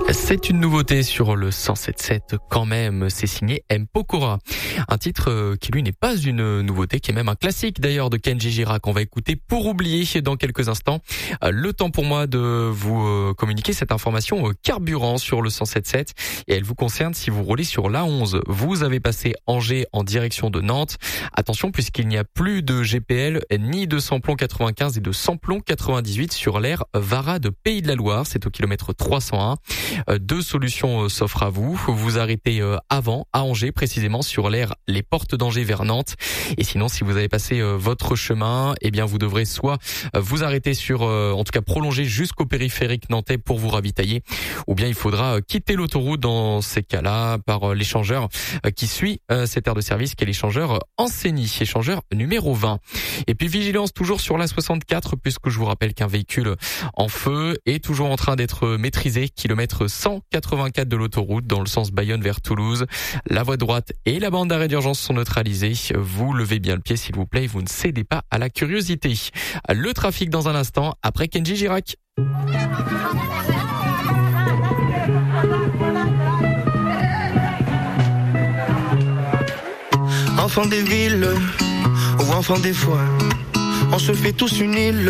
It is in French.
C'est une nouveauté sur le 107.7 quand même, c'est signé M. Pokora. Un titre qui lui n'est pas une nouveauté, qui est même un classique d'ailleurs de Kenji Girac. On va écouter Pour oublier dans quelques instants. Le temps pour moi de vous communiquer cette information carburant sur le 107.7 et elle vous concerne si vous roulez sur l'A11. Vous avez passé Angers en direction de Nantes. Attention puisqu'il n'y a plus de GPL ni de samplon 95 et de samplon 98 sur l'aire Vara de Pays de la Loire. C'est au kilomètre 301. Deux solutions s'offrent à vous. Vous arrêtez avant, à Angers précisément, sur l'aire Les Portes d'Angers vers Nantes. Et sinon, si vous avez passé votre chemin, eh bien vous devrez soit vous arrêter sur, en tout cas prolonger jusqu'au périphérique nantais pour vous ravitailler, ou bien il faudra quitter l'autoroute dans ces cas-là par l'échangeur qui suit cette aire de service, qui est l'échangeur Ancenis, échangeur numéro 20. Et puis vigilance toujours sur la 64, puisque je vous rappelle qu'un véhicule en feu est toujours en train d'être maîtrisé, kilomètre 184 de l'autoroute dans le sens Bayonne vers Toulouse. La voie droite et la bande d'arrêt d'urgence sont neutralisées. Vous levez bien le pied s'il vous plaît et vous ne cédez pas à la curiosité. Le trafic dans un instant après Kenji Girac. Enfant des villes ou enfant des foins, on se fait tous une île.